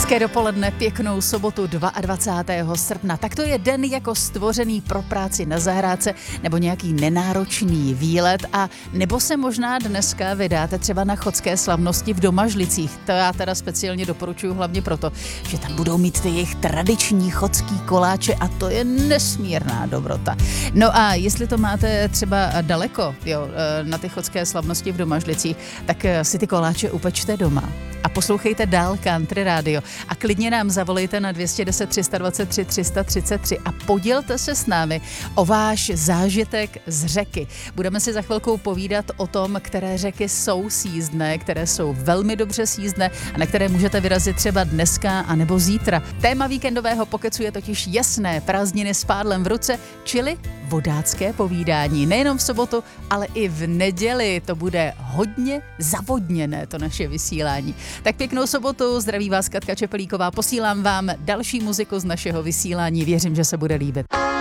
Hezké dopoledne, pěknou sobotu 22. srpna. Tak to je den jako stvořený pro práci na zahrádce nebo nějaký nenáročný výlet a nebo se možná dneska vydáte třeba na chodské slavnosti v Domažlicích. To já teda speciálně doporučuji hlavně proto, že tam budou mít ty jejich tradiční chodský koláče a to je nesmírná dobrota. No a jestli to máte třeba daleko, na ty chodské slavnosti v Domažlicích, tak si ty koláče upečte doma. A poslouchejte dál Country Radio. A klidně nám zavolejte na 210 323 333 a podělte se s námi o váš zážitek z řeky. Budeme si za chvilkou povídat o tom, které řeky jsou sjízdné, které jsou velmi dobře sjízdné a na které můžete vyrazit třeba dneska anebo zítra. Téma víkendového pokecu je totiž jasné, prázdniny s pádlem v ruce, čili vodácké povídání. Nejenom v sobotu, ale i v neděli. To bude hodně zavodněné, to naše vysílání. Tak pěknou sobotu, zdraví vás Katka Čepelíková, posílám vám další muziku z našeho vysílání, věřím, že se bude líbit.